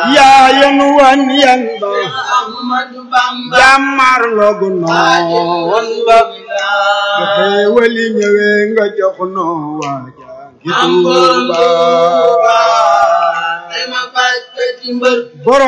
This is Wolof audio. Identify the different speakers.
Speaker 1: yaa yen wan yan ba jàmmar logu noon ba ba xéewali ñëwee nga jox noo waaja ngi Tuuba